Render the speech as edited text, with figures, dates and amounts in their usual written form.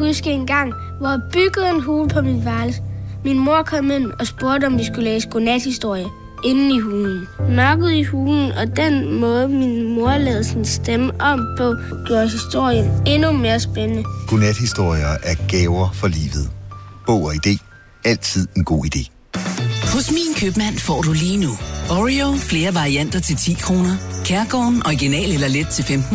huske en gang, hvor jeg byggede en hule på min værelse. Min mor kom ind og spurgte, om vi skulle læse godnathistorie inde i hulen. Mørket i hulen og den måde, min mor lavede sin stemme om på, gjorde historien endnu mere spændende. Godnathistorier er gaver for livet. Bog og idé. Altid en god idé. Hos Min Købmand får du lige nu Oreo flere varianter til 10 kroner. Kærgården original eller let til 15